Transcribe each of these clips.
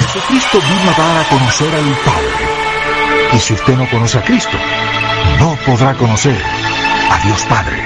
Jesucristo vino a dar a conocer al Padre. Y si usted no conoce a Cristo, no podrá conocer a Dios Padre.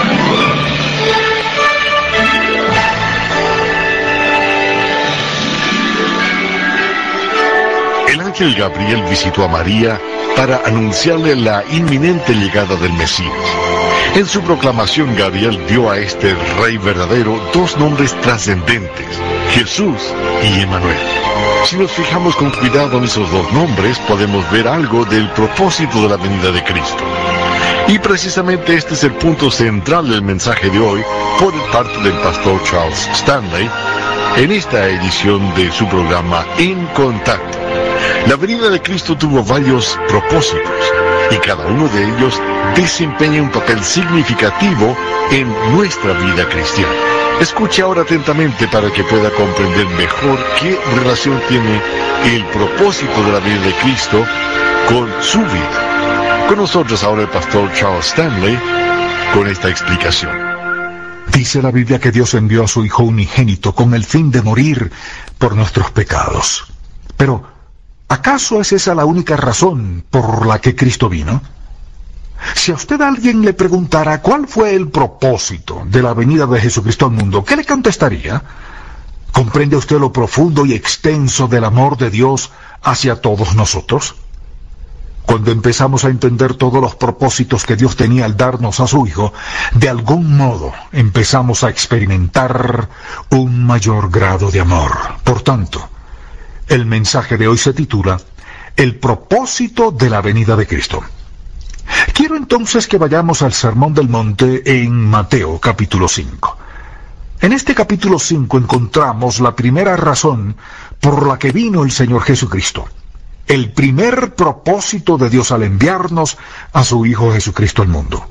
El ángel Gabriel visitó a María para anunciarle la inminente llegada del Mesías. En su proclamación, Gabriel dio a este Rey verdadero dos nombres trascendentes: Jesús y Emmanuel. Si nos fijamos con cuidado en esos dos nombres, podemos ver algo del propósito de la venida de Cristo. Y precisamente este es el punto central del mensaje de hoy, por parte del pastor Charles Stanley, en esta edición de su programa En Contacto. La venida de Cristo tuvo varios propósitos, y cada uno de ellos desempeña un papel significativo en nuestra vida cristiana. Escuche ahora atentamente para que pueda comprender mejor qué relación tiene el propósito de la venida de Cristo con su vida. Con nosotros ahora el pastor Charles Stanley con esta explicación. Dice la Biblia que Dios envió a su Hijo unigénito con el fin de morir por nuestros pecados. Pero, ¿acaso es esa la única razón por la que Cristo vino? Si a usted alguien le preguntara cuál fue el propósito de la venida de Jesucristo al mundo, ¿qué le contestaría? ¿Comprende usted lo profundo y extenso del amor de Dios hacia todos nosotros? Cuando empezamos a entender todos los propósitos que Dios tenía al darnos a su Hijo, de algún modo empezamos a experimentar un mayor grado de amor. Por tanto, el mensaje de hoy se titula El propósito de la venida de Cristo. Quiero entonces que vayamos al Sermón del Monte en Mateo capítulo 5. En este capítulo 5 encontramos la primera razón por la que vino el Señor Jesucristo. El primer propósito de Dios al enviarnos a su Hijo Jesucristo al mundo.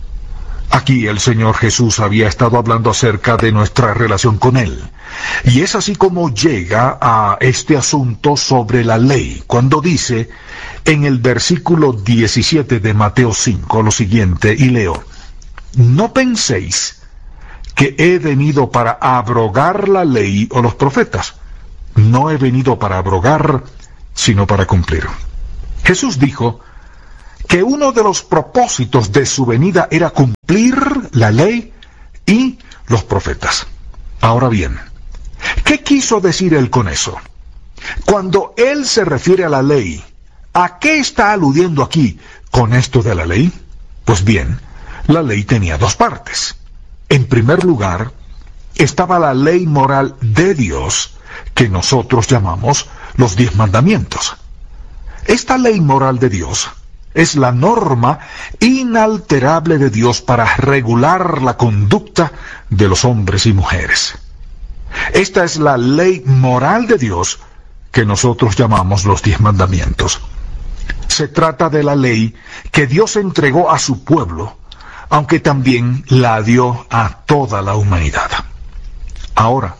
Aquí el Señor Jesús había estado hablando acerca de nuestra relación con Él. Y es así como llega a este asunto sobre la ley, cuando dice en el versículo 17 de Mateo 5 lo siguiente, y leo: No penséis que he venido para abrogar la ley o los profetas. No he venido para abrogar, sino para cumplir. Jesús dijo que uno de los propósitos de su venida era cumplir la ley y los profetas. Ahora bien, ¿qué quiso decir él con eso? Cuando él se refiere a la ley, ¿a qué está aludiendo aquí con esto de la ley? Pues bien, la ley tenía dos partes. En primer lugar, estaba la ley moral de Dios, que nosotros llamamos los 10 mandamientos. Esta ley moral de Dios es la norma inalterable de Dios para regular la conducta de los hombres y mujeres. Esta es la ley moral de Dios que nosotros llamamos los 10 mandamientos. Se trata de la ley que Dios entregó a su pueblo, aunque también la dio a toda la humanidad. Ahora,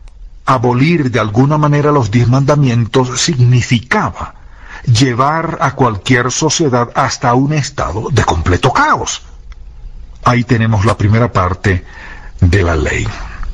abolir de alguna manera los 10 mandamientos significaba llevar a cualquier sociedad hasta un estado de completo caos. Ahí tenemos la primera parte de la ley.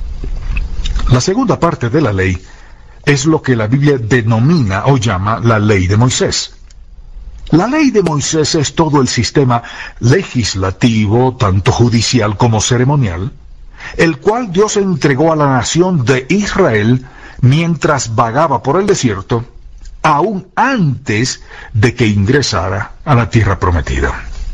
La segunda parte de la ley es lo que la Biblia denomina o llama la ley de Moisés. La ley de Moisés es todo el sistema legislativo, tanto judicial como ceremonial, el cual Dios entregó a la nación de Israel mientras vagaba por el desierto, aún antes de que ingresara a la tierra prometida.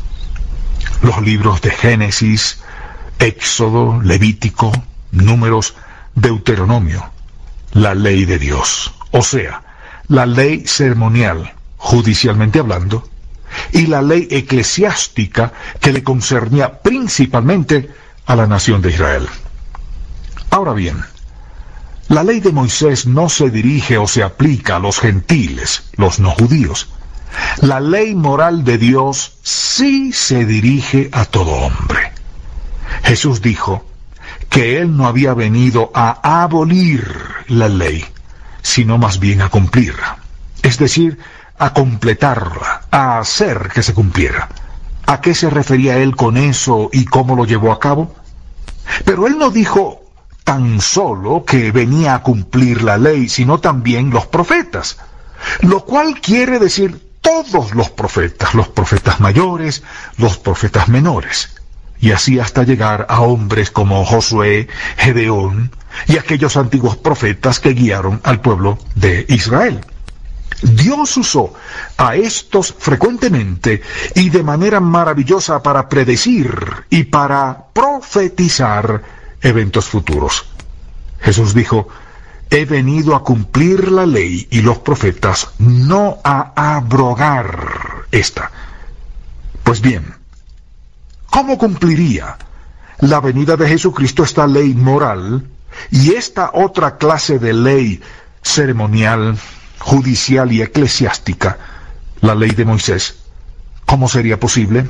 Los libros de Génesis, Éxodo, Levítico, Números, Deuteronomio, la ley de Dios, o sea, la ley ceremonial, judicialmente hablando, y la ley eclesiástica que le concernía principalmente a la nación de Israel. Ahora bien, la ley de Moisés no se dirige o se aplica a los gentiles, los no judíos. La ley moral de Dios sí se dirige a todo hombre. Jesús dijo que Él no había venido a abolir la ley, sino más bien a cumplirla. Es decir, a completarla, a hacer que se cumpliera. ¿A qué se refería Él con eso y cómo lo llevó a cabo? Pero Él no dijo tan solo que venía a cumplir la ley, sino también los profetas, lo cual quiere decir todos los profetas mayores, los profetas menores, y así hasta llegar a hombres como Josué, Gedeón y aquellos antiguos profetas que guiaron al pueblo de Israel. Dios usó a estos frecuentemente y de manera maravillosa para predecir y para profetizar eventos futuros. Jesús dijo: he venido a cumplir la ley y los profetas, no a abrogar esta. Pues bien, ¿cómo cumpliría la venida de Jesucristo esta ley moral y esta otra clase de ley ceremonial, judicial y eclesiástica, la ley de Moisés? ¿Cómo sería posible?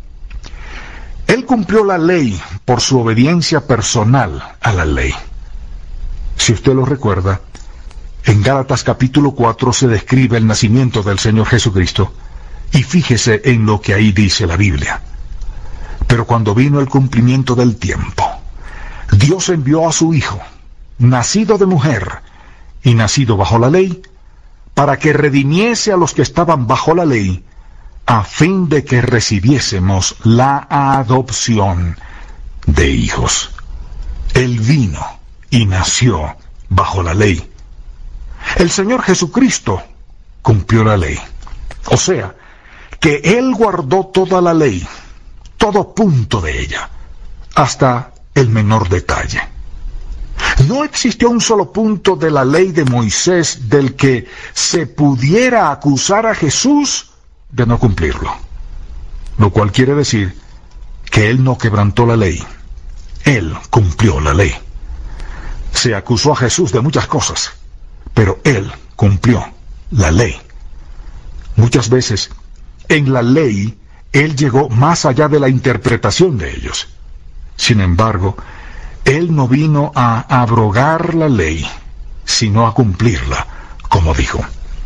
Él cumplió la ley por su obediencia personal a la ley. Si usted lo recuerda, en Gálatas capítulo 4 se describe el nacimiento del Señor Jesucristo, y fíjese en lo que ahí dice la Biblia. Pero cuando vino el cumplimiento del tiempo, Dios envió a su Hijo, nacido de mujer y nacido bajo la ley, para que redimiese a los que estaban bajo la ley, a fin de que recibiésemos la adopción de hijos. Él vino y nació bajo la ley. El Señor Jesucristo cumplió la ley. O sea, que Él guardó toda la ley, todo punto de ella, hasta el menor detalle. No existió un solo punto de la ley de Moisés del que se pudiera acusar a Jesús de no cumplirlo. Lo cual quiere decir que Él no quebrantó la ley. Él cumplió la ley. Se acusó a Jesús de muchas cosas, pero Él cumplió la ley. Muchas veces, en la ley, Él llegó más allá de la interpretación de ellos. Sin embargo, Él no vino a abrogar la ley, sino a cumplirla, como dijo.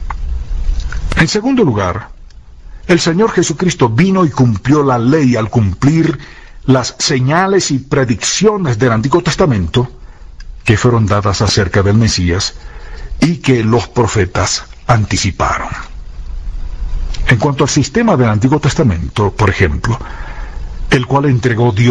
En segundo lugar, el Señor Jesucristo vino y cumplió la ley al cumplir las señales y predicciones del Antiguo Testamento que fueron dadas acerca del Mesías y que los profetas anticiparon. En cuanto al sistema del Antiguo Testamento, por ejemplo, el cual entregó Dios